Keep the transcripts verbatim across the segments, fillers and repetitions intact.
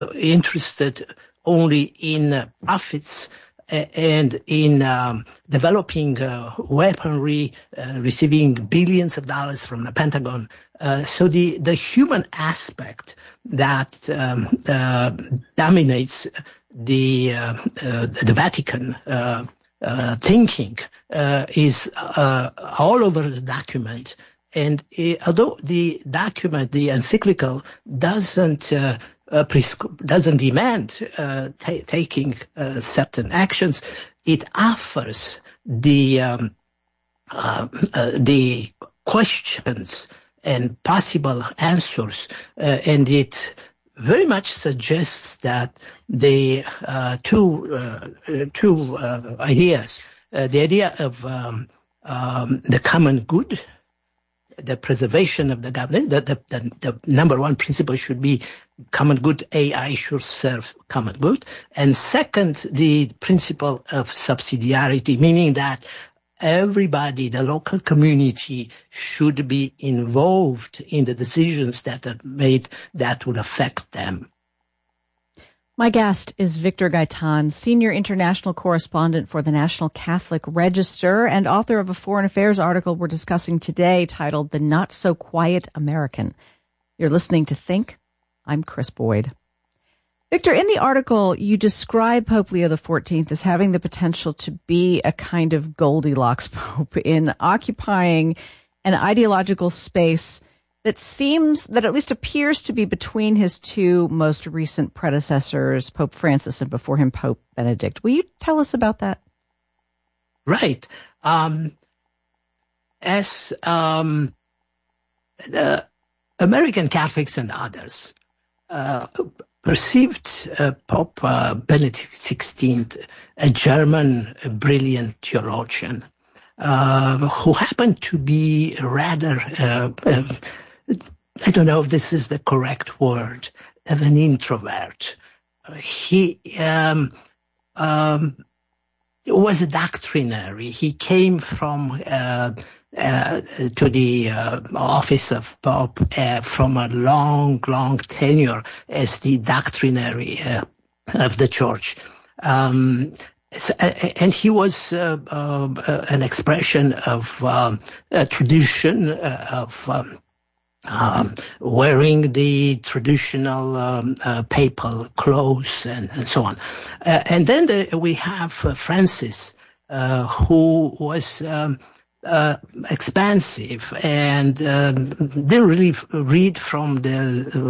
interested only in uh, profits and in um, developing uh, weaponry, uh, receiving billions of dollars from the Pentagon. Uh, so the, the human aspect that um, uh, dominates the uh, uh, the Vatican uh, uh, thinking uh, is uh, all over the document. And uh, although the document, the encyclical, doesn't uh, Uh, doesn't demand uh, ta- taking uh, certain actions, it offers the um, uh, uh, the questions and possible answers, uh, and it very much suggests that the uh, two uh, two uh, ideas, uh, the idea of um, um, the common good, the preservation of the government, the, the, the, the number one principle should be common good, A I should serve common good. And second, the principle of subsidiarity, meaning that everybody, the local community, should be involved in the decisions that are made that will affect them. My guest is Victor Gaitan, senior international correspondent for the National Catholic Register and author of a foreign affairs article we're discussing today titled The Not So Quiet American. You're listening to Think. I'm Chris Boyd. Victor, in the article, you describe Pope Leo the fourteenth as having the potential to be a kind of Goldilocks Pope in occupying an ideological space that seems, that at least appears to be between his two most recent predecessors, Pope Francis and before him, Pope Benedict. Will you tell us about that? Right. Um, as um, the American Catholics and others uh, perceived uh, Pope uh, Benedict the sixteenth, a German, a brilliant theologian, uh, who happened to be rather, uh, uh, I don't know if this is the correct word, of an introvert. Uh, he um, um, was a doctrinary. He came from uh, Uh, to the uh, office of Pope uh, from a long, long tenure as the doctrinary uh, of the Church. Um, so, uh, and he was uh, uh, an expression of um, a tradition uh, of um, um, wearing the traditional um, uh, papal clothes and, and so on. Uh, and then the, we have uh, Francis, uh, who was Um, Uh, expansive and um, didn't really f- read from the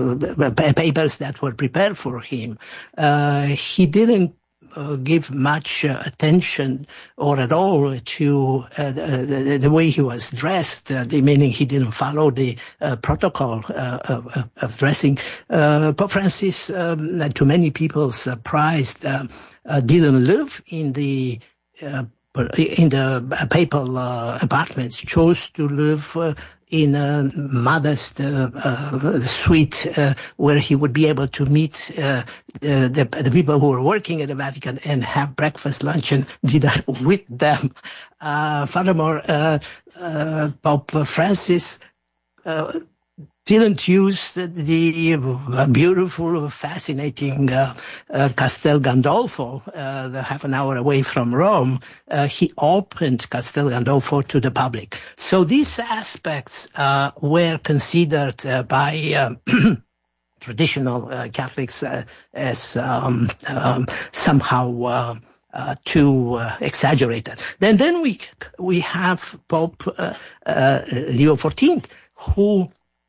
uh, papers that were prepared for him. Uh, he didn't uh, give much uh, attention or at all to uh, the, the way he was dressed, uh, meaning he didn't follow the uh, protocol uh, of, of dressing. Uh, Pope Francis, um, to many people's surprise, uh, uh, didn't live in the uh, in the papal uh, apartments, chose to live uh, in a modest uh, uh, suite uh, where he would be able to meet uh, the, the, the people who were working at the Vatican and have breakfast, lunch, and dinner with them. Uh, furthermore, uh, uh, Pope Francis uh, didn't use the, the beautiful, fascinating uh, uh, Castel Gandolfo, uh, the half an hour away from Rome. Uh, he opened Castel Gandolfo to the public. So these aspects uh, were considered uh, by uh, traditional uh, Catholics uh, as um, um, somehow uh, uh, too uh, exaggerated. Then, then we we have Pope uh, uh, Leo the fourteenth, who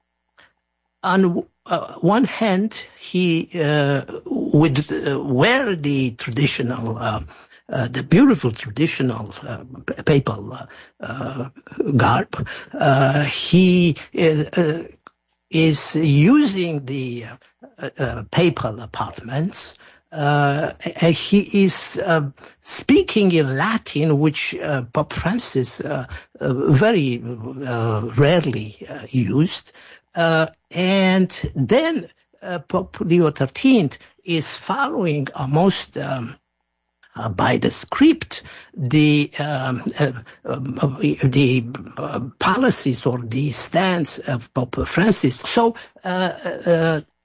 on uh, one hand, he uh, would uh, wear the traditional, uh, uh, the beautiful traditional uh, papal uh, uh, garb. Uh, he uh, is using the uh, uh, papal apartments. Uh, he is uh, speaking in Latin, which uh, Pope Francis uh, uh, very uh, rarely uh, used. Uh, and then uh, Pope Leo the thirteenth is following almost um, uh, by the script the um, uh, uh, the uh, policies or the stance of Pope Francis. So uh, uh,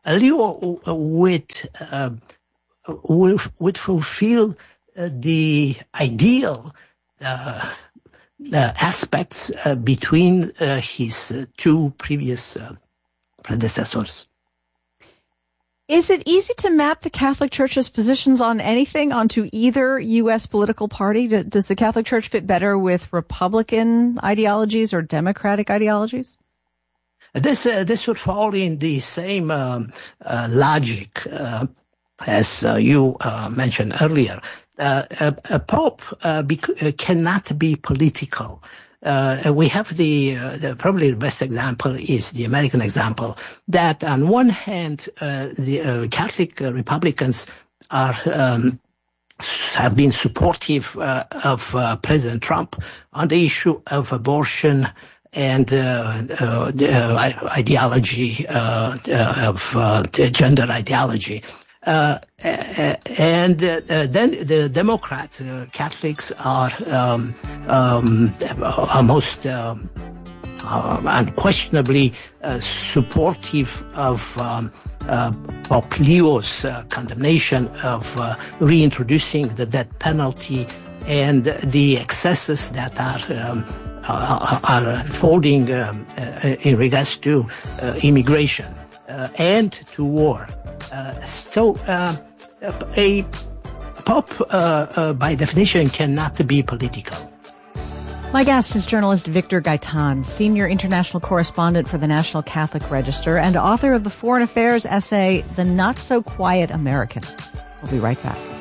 Leo would, uh, would, would fulfill uh, the ideal uh, uh, aspects uh, between uh, his uh, two previous uh, predecessors. Is it easy to map the Catholic Church's positions on anything onto either U S political party? Does the Catholic Church fit better with Republican ideologies or Democratic ideologies? This uh, this would fall in the same um, uh, logic uh, as uh, you uh, mentioned earlier. Uh, a, a pope uh, bec- uh, cannot be political. Uh, we have the, uh, the probably the best example is the American example that on one hand uh, the uh, Catholic uh, Republicans are um, have been supportive uh, of uh, President Trump on the issue of abortion and uh, uh, the uh, ideology uh, of uh, gender ideology. Uh, and uh, then the Democrats, uh, Catholics, are um, um, almost um, uh, unquestionably uh, supportive of um, uh, Pope Leo's uh, condemnation of uh, reintroducing the death penalty and the excesses that are um, uh, are unfolding um, uh, in regards to uh, immigration uh, and to war. Uh, so uh, a pope, uh, uh, by definition, cannot be political. My guest is journalist Victor Gaitan, senior international correspondent for the National Catholic Register and author of the foreign affairs essay, The Not So Quiet American. We'll be right back.